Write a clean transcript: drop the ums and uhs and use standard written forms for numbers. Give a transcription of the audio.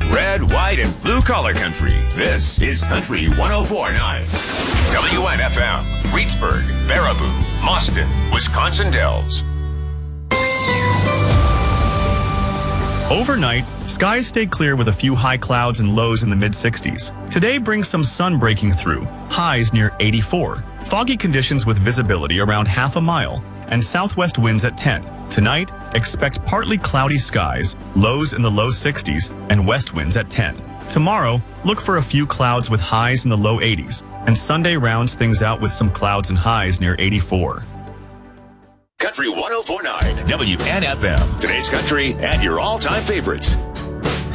red, white, and blue collar country. This is Country 104.9. WNFM, Reedsburg, Baraboo, Mauston, Wisconsin Dells. Overnight, skies stay clear with a few high clouds and lows in the mid-60s. Today brings some sun breaking through, highs near 84. Foggy conditions with visibility around half a mile, and southwest winds at 10. Tonight, expect partly cloudy skies, lows in the low 60s, and west winds at 10. Tomorrow, look for a few clouds with highs in the low 80s, and Sunday rounds things out with some clouds and highs near 84. Country 104.9 WNFM. Today's country and your all-time favorites.